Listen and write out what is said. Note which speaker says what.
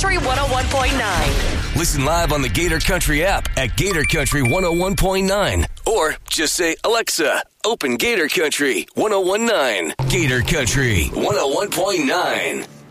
Speaker 1: Country 101.9.
Speaker 2: Listen live on the Gator Country app at Gator Country 101.9. Or just say, Alexa, open Gator Country 101.9. Gator Country 101.9.